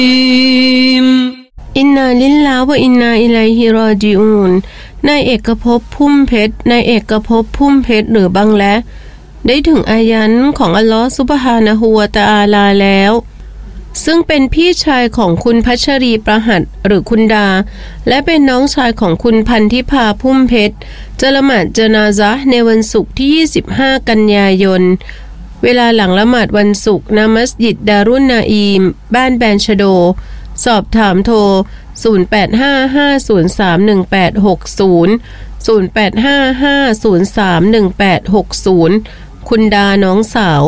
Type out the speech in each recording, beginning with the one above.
อินนาลิลลาฮ์วะอินนาอิลัยฮิรอญิอูนนายเอกภพพุ่มเพชรนายเอกภพพุ่มเพชรหรือบังและได้ถึงอายันของอัลลอฮฺซุบฮานะฮูวะตะอาลาแล้วซึ่งเป็นพี่ชายของคุณพัชรีประหัตหรือคุณดาและเป็นน้องชายของคุณพันธิพาพุ่มเพชรจะละหมาดญะนาซะห์ในวันศุกร์ที่25กันยายนเวลาหลังละหมาดวันศุกร์ณมัสยิดดารุนนาอีมบ้านแบนชโดสอบถามโทร0855031860 คุณดาน้องสาว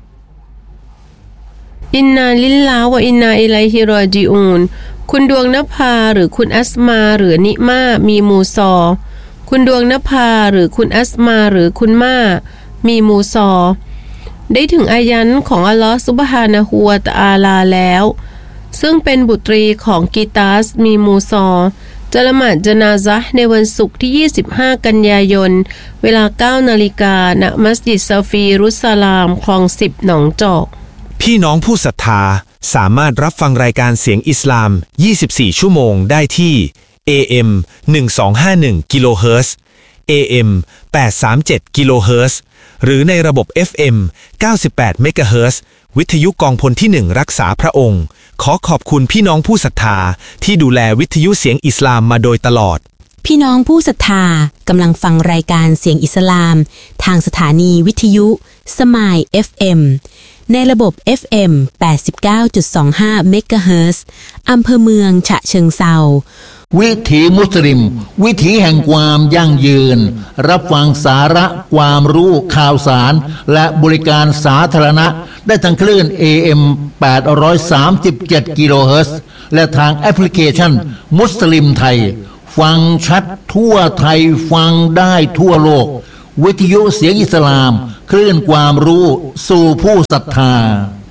อินนาลิลลาฮ์วะอินนาอิลัยฮิรอญิอูนคุณดวงนภาหรือคุณอัสมาหรือนิมามีมูซอคุณดวงนภาหรือคุณอัสมาหรือคุณมามีมูซอได้ถึงอายันของอัลลอฮฺซุบฮานะฮูวะตะอาลาแล้วซึ่งเป็นบุตรีของกีตาสมีมูซอจะละหมาดญะนาซะห์ในวันศุกร์ที่25กันยายนเวลา 9 นาฬิกาณมัสยิดซาฟีรุสลามคลอง10หนองจอกพี่น้องผู้ศรัทธาสามารถรับฟังรายการเสียงอิสลาม24ชั่วโมงได้ที่ AM 1251กิโลเฮิรตซ์ AM 837กิโลเฮิรตซ์หรือในระบบ FM 98เมกะเฮิรตซ์วิทยุกองพลที่1รักษาพระองค์ขอขอบคุณพี่น้องผู้ศรัทธาที่ดูแลวิทยุเสียงอิสลามมาโดยตลอดพี่น้องผู้ศรัทธากำลังฟังรายการเสียงอิสลามทางสถานีวิทยุสมาย FM ในระบบ FM 89.25เมกะเฮิรตซ์อำเภอเมืองฉะเชิงเทราวิถีมุสลิมวิถีแห่งความยั่งยืนรับฟังสาระความรู้ข่าวสารและบริการสาธารณะได้ทางคลื่น AM 837กิโลเฮิรตซ์และทางแอปพลิเคชันมุสลิมไทยฟังชัดทั่วไทยฟังได้ทั่วโลกวิทยุเสียงอิสลามคลื่นความรู้สู่ผู้ศรัทธา